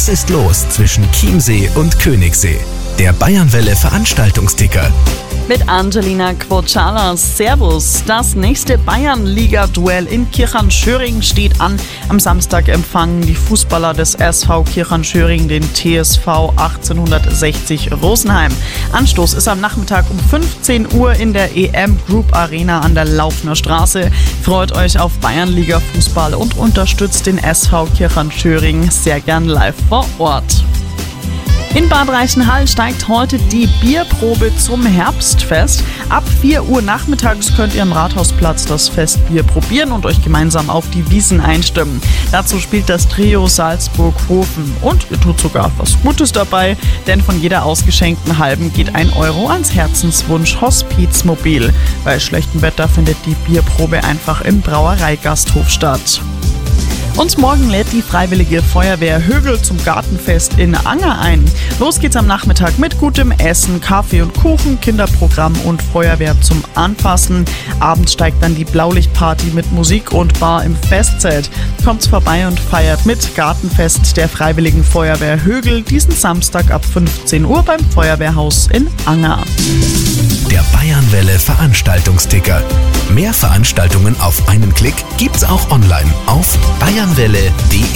Was ist los zwischen Chiemsee und Königssee? Der Bayernwelle Veranstaltungsticker. Mit Angelina Quocalas. Servus. Das nächste Bayernliga-Duell in Kirchheimschöring steht an. Am Samstag empfangen die Fußballer des SV Kirchheimschöring den TSV 1860 Rosenheim. Anstoß ist am Nachmittag um 15 Uhr in der EM Group Arena an der Laufner Straße. Freut euch auf Bayernliga-Fußball und unterstützt den SV Kirchheimschöring sehr gern live vor Ort. In Bad Reichenhall steigt heute die Bierprobe zum Herbstfest. Ab 4 Uhr nachmittags könnt ihr am Rathausplatz das Festbier probieren und euch gemeinsam auf die Wiesn einstimmen. Dazu spielt das Trio Salzburg-Hofen und ihr tut sogar was Gutes dabei, denn von jeder ausgeschenkten halben geht 1 Euro ans Herzenswunsch Hospizmobil. Bei schlechtem Wetter findet die Bierprobe einfach im Brauereigasthof statt. Und morgen lädt die Freiwillige Feuerwehr Högl zum Gartenfest in Anger ein. Los geht's am Nachmittag mit gutem Essen, Kaffee und Kuchen, Kinderprogramm und Feuerwehr zum Anfassen. Abends steigt dann die Blaulichtparty mit Musik und Bar im Festzelt. Kommt's vorbei und feiert mit Gartenfest der Freiwilligen Feuerwehr Högl diesen Samstag ab 15 Uhr beim Feuerwehrhaus in Anger. Der Bayernwelle Veranstaltungsticker. Mehr Veranstaltungen auf einen Klick gibt's auch online auf bayernwelle.de.